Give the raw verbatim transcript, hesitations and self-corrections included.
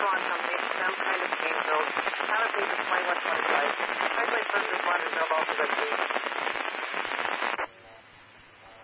on something, some kind of game build, probably the twenty-one twenty-five.